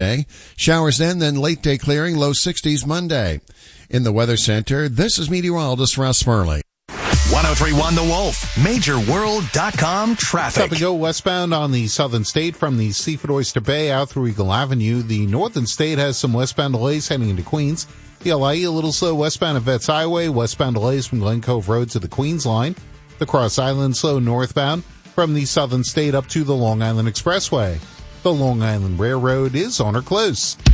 Tuesday. Showers then late day clearing, low 60s Monday. In the Weather Center, this is meteorologist Russ Murley. 1031 The Wolf, MajorWorld.com traffic. Up and go westbound on the southern state from the Seafood Oyster Bay out through Eagle Avenue. The northern state has some westbound delays heading into Queens. The LIE a little slow westbound of Vets Highway. Westbound delays from Glen Cove Road to the Queens line. The Cross Island slow northbound from the southern state up to the Long Island Expressway. The Long Island Railroad is on or close.